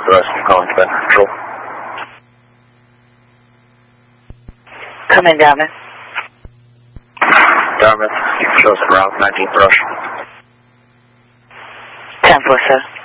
authorized from calling Command Control. Come in, Dartmouth. Dartmouth, chosen route, 19th Rush. 10-4, sir.